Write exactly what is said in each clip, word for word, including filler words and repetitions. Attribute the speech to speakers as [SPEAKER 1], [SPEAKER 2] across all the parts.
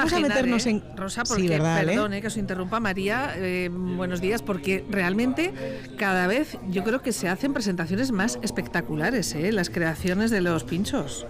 [SPEAKER 1] vamos
[SPEAKER 2] imaginar,
[SPEAKER 1] a meternos
[SPEAKER 2] ¿eh?
[SPEAKER 1] en...
[SPEAKER 2] Rosa, porque,
[SPEAKER 1] sí, ¿verdad,
[SPEAKER 2] perdón,
[SPEAKER 1] eh?
[SPEAKER 2] eh, que os interrumpa, María, eh, buenos días, porque realmente cada vez yo creo que se hacen presentaciones más espectaculares, ¿eh? Las creaciones de los pinchos.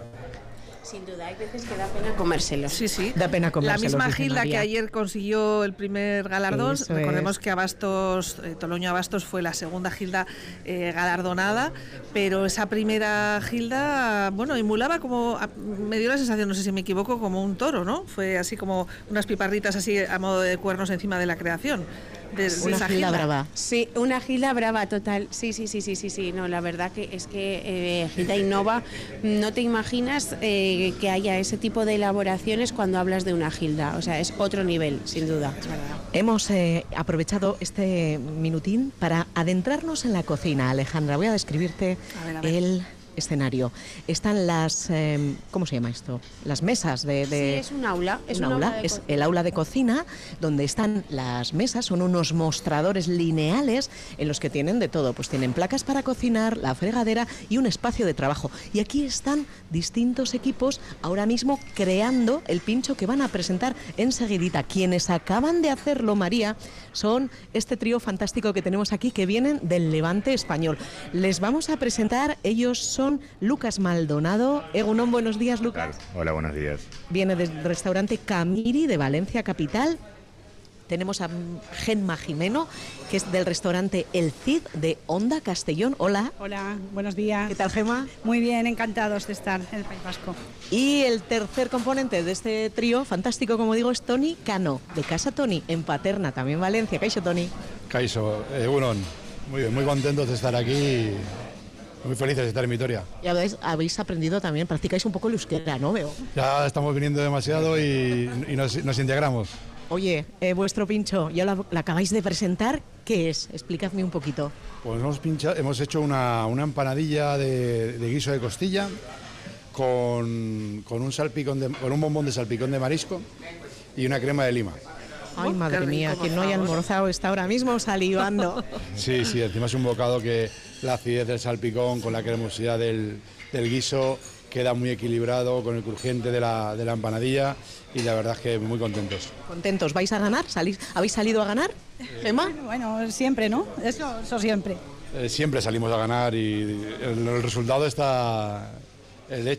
[SPEAKER 3] Sin duda, hay veces que da pena comérselos.
[SPEAKER 2] Sí, sí.
[SPEAKER 1] Da pena comérselos,
[SPEAKER 2] La misma
[SPEAKER 1] dice
[SPEAKER 2] Gilda
[SPEAKER 1] María.
[SPEAKER 2] que ayer consiguió el primer galardón.
[SPEAKER 1] Eso
[SPEAKER 2] Recordemos
[SPEAKER 1] es.
[SPEAKER 2] que Abastos, eh, Toloño Abastos fue la segunda Gilda eh, galardonada, pero esa primera Gilda, bueno, emulaba como, a- me dio la sensación, no sé si me equivoco, como un toro, ¿no? Fue así como unas piparritas así a modo de cuernos encima de la creación. De, de
[SPEAKER 1] Una
[SPEAKER 2] esa
[SPEAKER 1] Gilda brava.
[SPEAKER 3] Sí, una Gilda brava total. Sí, sí, sí, sí, sí, sí. No, la verdad que es que eh, Gilda innova. No te imaginas eh, que haya ese tipo de elaboraciones cuando hablas de una Gilda. O sea, es otro nivel, sin duda.
[SPEAKER 1] Hemos eh, aprovechado este minutín para adentrarnos en la cocina. Alejandra, voy a describirte
[SPEAKER 2] A ver, a ver.
[SPEAKER 1] el escenario. Están las, eh, ¿cómo se llama esto? Las mesas de... de-
[SPEAKER 3] Sí, es un aula. Es
[SPEAKER 1] un
[SPEAKER 3] un
[SPEAKER 1] aula,
[SPEAKER 3] aula de
[SPEAKER 1] es
[SPEAKER 3] cocina.
[SPEAKER 1] el aula de cocina donde están las mesas, son unos mostradores lineales en los que tienen de todo, pues tienen placas para cocinar, la fregadera y un espacio de trabajo. Y aquí están distintos equipos ahora mismo creando el pincho que van a presentar enseguidita. Quienes acaban de hacerlo, María, son este trío fantástico que tenemos aquí que vienen del Levante español. Les vamos a presentar, ellos son Lucas Maldonado. Egunon, buenos días, Lucas.
[SPEAKER 4] Hola, buenos días.
[SPEAKER 1] Viene del restaurante Camiri de Valencia capital. Tenemos a Gemma Jimeno, que es del restaurante El Cid de Onda Castellón. Hola.
[SPEAKER 5] Hola, buenos días.
[SPEAKER 1] ¿Qué tal, Gemma?
[SPEAKER 5] Muy bien, encantados de estar en el País Vasco.
[SPEAKER 1] Y el tercer componente de este trío, fantástico como digo, es Toni Cano, de Casa Toni, en Paterna, también Valencia. ¿Caixo, Toni?
[SPEAKER 6] Caixo, Egunon, muy bien, muy contentos de estar aquí, muy felices de estar en Vitoria.
[SPEAKER 1] Y habéis, habéis aprendido también, practicáis un poco el euskera, ¿no? Veo.
[SPEAKER 6] Ya estamos viniendo demasiado y, y nos, nos integramos.
[SPEAKER 1] Oye, eh, vuestro pincho, ya lo, lo acabáis de presentar. ¿Qué es? Explicadme un poquito.
[SPEAKER 6] Pues hemos, pincha, hemos hecho una, una empanadilla de, de guiso de costilla con, con, un salpicón de, con un bombón de salpicón de marisco y una crema de lima.
[SPEAKER 1] Ay,
[SPEAKER 2] Oh,
[SPEAKER 1] madre
[SPEAKER 2] qué
[SPEAKER 1] mía,
[SPEAKER 2] rico,
[SPEAKER 1] quien
[SPEAKER 2] por
[SPEAKER 1] no haya
[SPEAKER 2] favor.
[SPEAKER 1] almorzado está ahora mismo salivando.
[SPEAKER 6] Sí, sí, encima es un bocado que la acidez del salpicón con la cremosidad del, del guiso queda muy equilibrado con el crujiente de la, de la empanadilla y la verdad es que muy contentos.
[SPEAKER 1] ¿Contentos? ¿Vais a ganar? ¿Salís? ¿Habéis salido a ganar, Gemma?
[SPEAKER 5] Bueno, siempre, ¿no? Eso, eso siempre.
[SPEAKER 6] Eh, siempre salimos a ganar y el, el resultado está el hecho.